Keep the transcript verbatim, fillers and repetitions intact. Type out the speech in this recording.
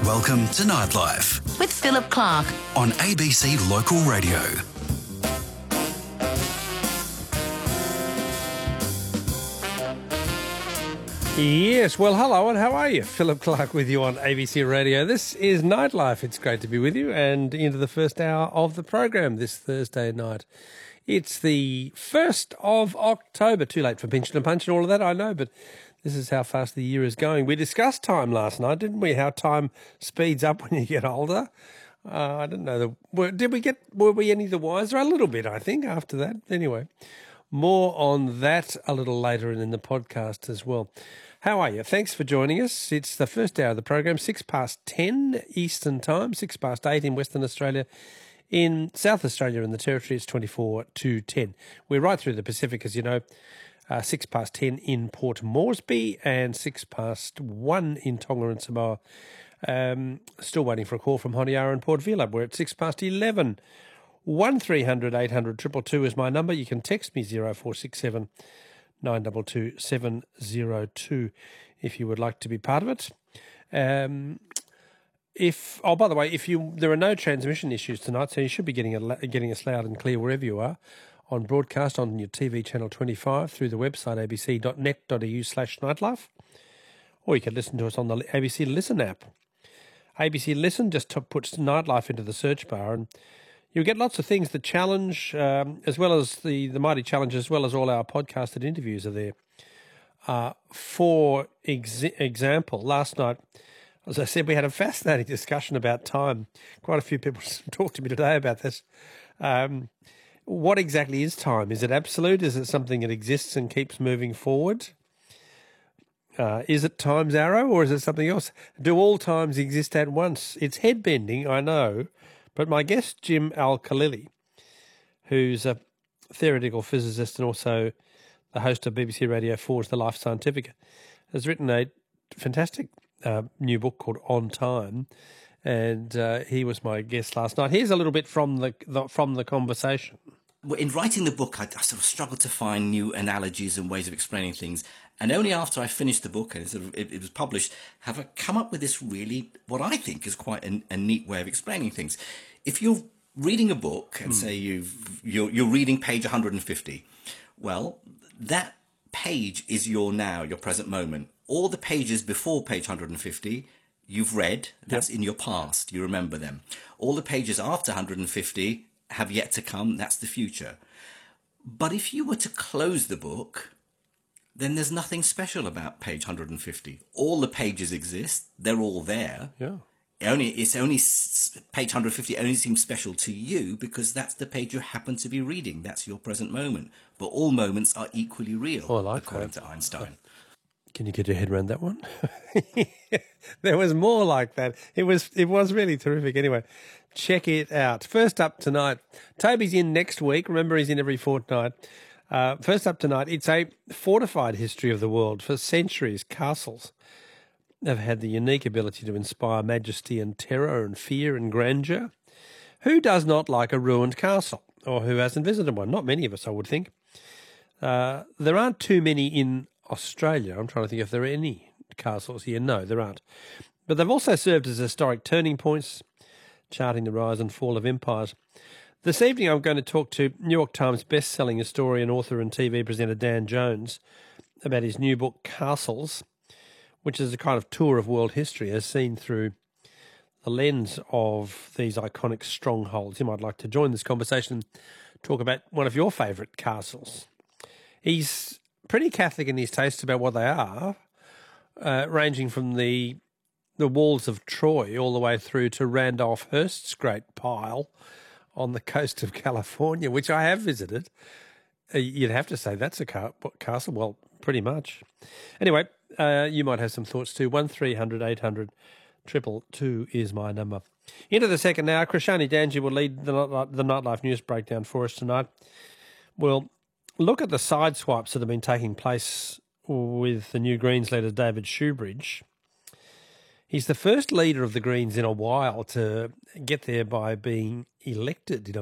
Welcome to Nightlife with Philip Clark on A B C Local Radio. Yes, well, hello and how are you? Philip Clark with you on A B C Radio. This is Nightlife. It's great to be with you and into the first hour of the program this Thursday night. It's the first of October. Too late for Pinch and Punch and all of that, I know, but this is how fast the year is going. We discussed time last night, didn't we? How time speeds up when you get older. Uh, I don't know. The, were, did we get? Were we any the wiser? A little bit, I think. After that, anyway. More on that a little later in the podcast as well. How are you? Thanks for joining us. It's the first hour of the program, six past ten Eastern Time, six past eight in Western Australia. In South Australia and the Territory, it's twenty-four to ten. We're right through the Pacific, as you know. Uh, six past ten in Port Moresby and six past one in Tonga and Samoa. Um, still waiting for a call from Honiara and Port Vila. We're at six past eleven. one three hundred eight hundred two two two is my number. You can text me zero four six seven nine two two seven zero two if you would like to be part of it. Um, if oh, by the way, if you there are no transmission issues tonight, so you should be getting a, getting us loud and clear wherever you are. On broadcast on your T V channel twenty-five through the website a b c dot net dot a u slash nightlife, or you can listen to us on the A B C Listen app. A B C Listen just t- puts Nightlife into the search bar and you'll get lots of things. The challenge, um, as well as the, the Mighty Challenge, as well as all our podcasted interviews are there. Uh, for ex- example, last night, as I said, we had a fascinating discussion about time. Quite a few people talked to me today about this. Um, what exactly is time? Is it absolute? Is it something that exists and keeps moving forward? Uh, is it time's arrow or is it something else? Do all times exist at once? It's head-bending, I know. But my guest, Jim Al-Khalili, who's a theoretical physicist and also the host of B B C Radio four's The Life Scientific, has written a fantastic uh, new book called On Time, and uh, he was my guest last night. Here's a little bit from the, the from the conversation. Well, in writing the book, I, I sort of struggled to find new analogies and ways of explaining things. And only after I finished the book and sort of it, it was published, have I come up with this really, what I think is quite a, a neat way of explaining things. If you're reading a book and mm. say you've, you're, you're reading page one hundred fifty, well, that page is your now, your present moment. All the pages before page one hundred fifty, you've read, that's yep. in your past, you remember them. All the pages after one hundred fifty have yet to come, that's the future. But if you were to close the book, then there's nothing special about page one hundred fifty. All the pages exist, they're all there. Yeah. Only it's only page one hundred fifty only seems special to you because that's the page you happen to be reading. That's your present moment. But all moments are equally real, oh, I like according that. to Einstein. Can you get your head around that one? There was more like that. It was it was really terrific. Anyway, check it out. First up tonight, Toby's in next week. Remember, he's in every fortnight. Uh, first up tonight, it's a fortified history of the world. For centuries, castles have had the unique ability to inspire majesty and terror and fear and grandeur. Who does not like a ruined castle, or who hasn't visited one? Not many of us, I would think. Uh, there aren't too many in Australia. I'm trying to think if there are any castles here. No, there aren't. But they've also served as historic turning points, charting the rise and fall of empires. This evening I'm going to talk to New York Times best-selling historian, author and T V presenter Dan Jones about his new book, Castles, which is a kind of tour of world history as seen through the lens of these iconic strongholds. You might like to join this conversation and talk about one of your favourite castles. He's pretty Catholic in his tastes about what they are, uh, ranging from the the walls of Troy all the way through to Randolph Hearst's great pile on the coast of California, which I have visited. Uh, you'd have to say that's a car- castle. Well, pretty much. Anyway, uh, you might have some thoughts too. one three hundred eight hundred two two two is my number. Into the second hour, Krishani Danji will lead the, the Nightlife News breakdown for us tonight. We'll look at the side swipes that have been taking place with the new Greens leader, David Shoebridge. He's the first leader of the Greens in a while to get there by being elected in a